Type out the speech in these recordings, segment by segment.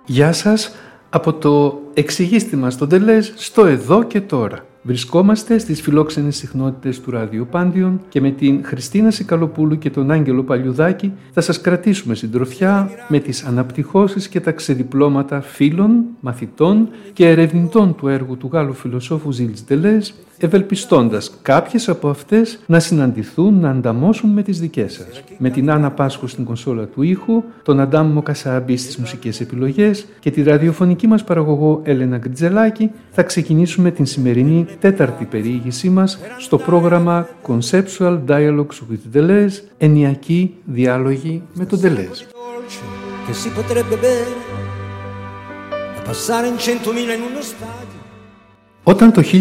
Γεια σας από το «Εξηγήστε μας τον Τελές» στο εδώ και τώρα. Βρισκόμαστε στις φιλόξενες συχνότητες του Ράδιου Πάντιον και με την Χριστίνα Σικαλοπούλου και τον Άγγελο Παλιουδάκη θα σας κρατήσουμε συντροφιά με τις αναπτυχώσεις και τα ξεδιπλώματα φίλων, μαθητών και ερευνητών του έργου του Γάλλου φιλοσόφου Ζιλς Ντελέζ, ευελπιστώντας κάποιες από αυτές να συναντηθούν, να ανταμώσουν με τις δικές σας. Με την Άννα Πάσχο στην κονσόλα του ήχου, τον Αντάμ Μοκασάμπη στις μουσικές επιλογές και τη ραδιοφωνική μας παραγωγό Έλενα Γκριτζελάκη, θα ξεκινήσουμε την σημερινή τέταρτη περιήγησή μας στο πρόγραμμα Conceptual Dialogues with Deleuze, ενιακοί διάλογοι με τον Deleuze. Όταν το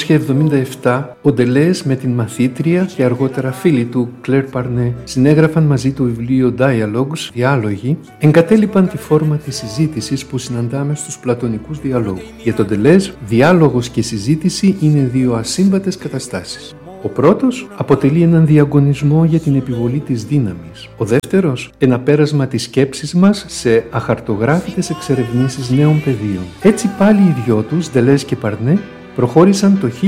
1977 ο Deleuze με την μαθήτρια και αργότερα φίλη του Claire Parnet συνέγραφαν μαζί το βιβλίο Dialogues, διάλογοι, εγκατέλειπαν τη φόρμα της συζήτησης που συναντάμε στους πλατωνικούς διαλόγους. Για τον Deleuze, διάλογος και συζήτηση είναι δύο ασύμβατες καταστάσεις. Ο πρώτος αποτελεί έναν διαγωνισμό για την επιβολή της δύναμης. Ο δεύτερος, ένα πέρασμα της σκέψης μας σε αχαρτογράφητες εξερευνήσεις νέων πεδίων. Έτσι πάλι οι δυο τους, Deleuze και Parnet, προχώρησαν το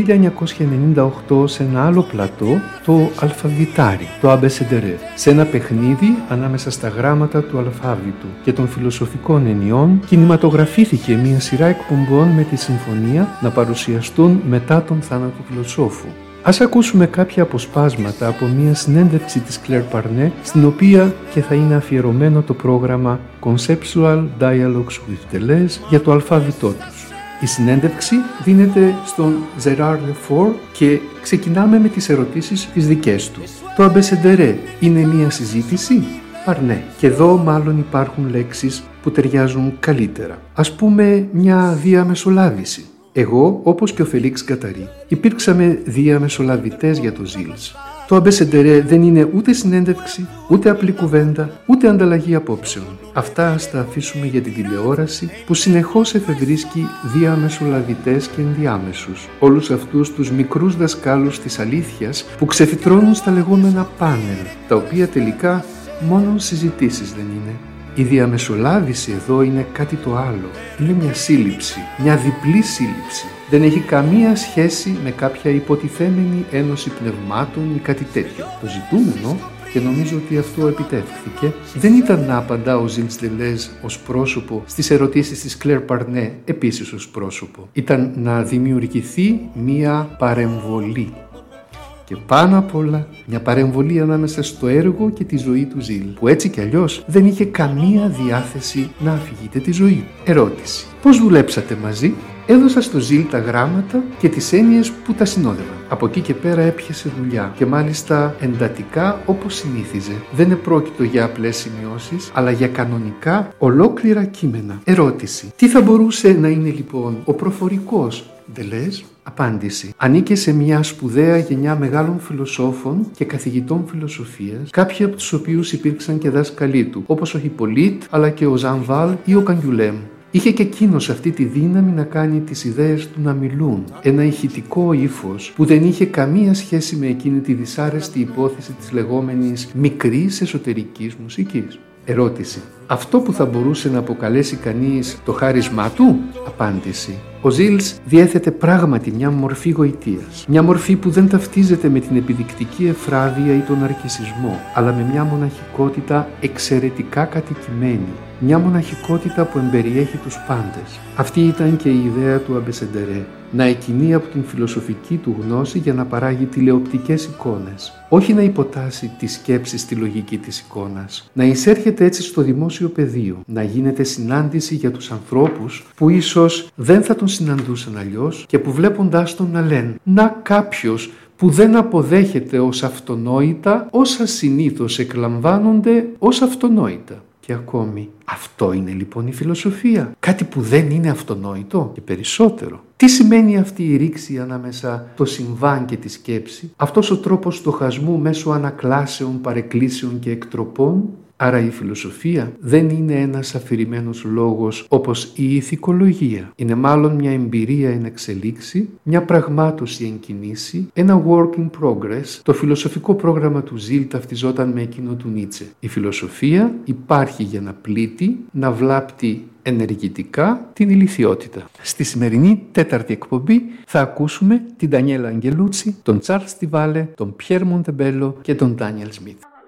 1998 σε ένα άλλο πλατό, το αλφαβητάρι, το Abecedere, σε ένα παιχνίδι ανάμεσα στα γράμματα του αλφάβητου και των φιλοσοφικών ενιών κινηματογραφήθηκε μια σειρά εκπομπών με τη συμφωνία να παρουσιαστούν μετά τον θάνατο του φιλοσόφου. Ας ακούσουμε κάποια αποσπάσματα από μια συνέντευξη της Claire Parnet, στην οποία και θα είναι αφιερωμένο το πρόγραμμα Conceptual Dialogues with Deleuze για το αλφάβητό τους. Η συνέντευξη δίνεται στον Gérard Lefort και ξεκινάμε με τις ερωτήσεις τις δικές του. Το Abecedere είναι μια συζήτηση? Parnet. Και εδώ μάλλον υπάρχουν λέξεις που ταιριάζουν καλύτερα. Ας πούμε μια διαμεσολάβηση. Εγώ, όπως και ο Φελίξ Γκαταρί, υπήρξαμε διαμεσολαβητές για το Ζιλς. Το Abecedere δεν είναι ούτε συνέντευξη, ούτε απλή κουβέντα, ούτε ανταλλαγή απόψεων. Αυτά ας τα αφήσουμε για την τηλεόραση που συνεχώς εφευρίσκει διαμεσολαβητές και ενδιάμεσους. Όλους αυτούς τους μικρούς δασκάλους της αλήθειας που ξεφυτρώνουν στα λεγόμενα πάνελ, τα οποία τελικά μόνο συζητήσεις δεν είναι. Η διαμεσολάβηση εδώ είναι κάτι το άλλο. Είναι μια σύλληψη, μια διπλή σύλληψη. Δεν έχει καμία σχέση με κάποια υποτιθέμενη ένωση πνευμάτων ή κάτι τέτοιο. Το ζητούμενο, και νομίζω ότι αυτό επιτεύχθηκε, δεν ήταν να απαντά ο Ζιλς Ντελέζ ως πρόσωπο στις ερωτήσεις της Claire Parnet επίσης ως πρόσωπο. Ήταν να δημιουργηθεί μια παρεμβολή. Και πάνω απ' όλα μια παρεμβολή ανάμεσα στο έργο και τη ζωή του Ζιλ, που έτσι κι αλλιώς δεν είχε καμία διάθεση να αφηγείται τη ζωή. Ερώτηση. Πώς δουλέψατε μαζί? Έδωσα στο Ζιλ τα γράμματα και τις έννοιες που τα συνόδευαν. Από εκεί και πέρα έπιασε δουλειά και μάλιστα εντατικά όπως συνήθιζε. Δεν επρόκειτο για απλές σημειώσεις, αλλά για κανονικά ολόκληρα κείμενα. Ερώτηση. Τι θα μπορούσε να είναι λοιπόν ο προφορικός Deleuze? Απάντηση. Ανήκε σε μια σπουδαία γενιά μεγάλων φιλοσόφων και καθηγητών φιλοσοφίας, κάποιοι από τους οποίους υπήρξαν και δάσκαλοι του, όπως ο Χιππολίτ, αλλά και ο Ζαν Βάλ ή ο Καγκιουλέμ. Είχε και εκείνος αυτή τη δύναμη να κάνει τις ιδέες του να μιλούν. Ένα ηχητικό ύφος που δεν είχε καμία σχέση με εκείνη τη δυσάρεστη υπόθεση της λεγόμενης μικρής εσωτερικής μουσικής. Ερώτηση. Αυτό που θα μπορούσε να αποκαλέσει κανείς το χάρισμά του? Απάντηση. Ο Ζιλς διέθετε πράγματι μια μορφή γοητείας. Μια μορφή που δεν ταυτίζεται με την επιδεικτική ευφράδεια ή τον αρκισισμό, αλλά με μια μοναχικότητα εξαιρετικά κατοικημένη. Μια μοναχικότητα που εμπεριέχει τους πάντες. Αυτή ήταν και η ιδέα του Abecedere. Να εκκινεί από την φιλοσοφική του γνώση για να παράγει τηλεοπτικές εικόνες. Όχι να υποτάσσει τη σκέψη στη λογική της εικόνας. Να εισέρχεται έτσι στο δημόσιο πεδίο. Να γίνεται συνάντηση για τους ανθρώπους που ίσως δεν θα τον συναντούσαν αλλιώς και που βλέποντάς τον να λένε «Να κάποιος που δεν αποδέχεται ως αυτονόητα όσα συνήθως εκλαμβάνονται ως αυτονόητα». Και ακόμη, αυτό είναι λοιπόν η φιλοσοφία. Κάτι που δεν είναι αυτονόητο και περισσότερο. Τι σημαίνει αυτή η ρήξη ανάμεσα το συμβάν και τη σκέψη, αυτός ο τρόπος στοχασμού μέσω ανακλάσεων, παρεκκλήσεων και εκτροπών? Άρα η φιλοσοφία δεν είναι ένας αφηρημένος λόγος όπως η ηθικολογία. Είναι μάλλον μια εμπειρία εν εξελίξη, μια πραγμάτωση εν κινήσει, ένα work in progress. Το φιλοσοφικό πρόγραμμα του Ζιλ ταυτιζόταν με εκείνο του Νίτσε. Η φιλοσοφία υπάρχει για να πλήττει, να βλάπτει ενεργητικά την ηλιθιότητα. Στη σημερινή τέταρτη εκπομπή θα ακούσουμε την Ντανιέλα Αγγελούτσι, τον Τσάρλς Τιβάλε, τον Πιέρ Μοντεμπέλο και τον Ντάνιελ Σμιθ.